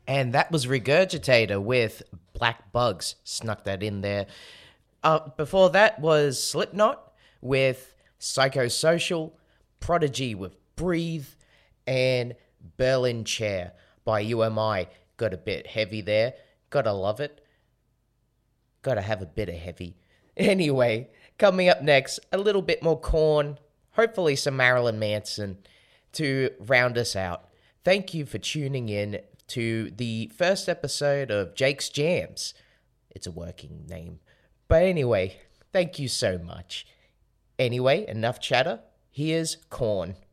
And that was Regurgitator with Black Bugs. Snuck that in there. Before that was Slipknot with Psychosocial, Prodigy with Breathe, and Berlin Chair by UMI. Got a bit heavy there. Gotta love it. Gotta have a bit of heavy. Anyway, coming up next, a little bit more Korn, hopefully some Marilyn Manson to round us out. Thank you for tuning in to the first episode of Jake's Jams. It's a working name. But anyway, thank you so much. Anyway, enough chatter. Here's Korn.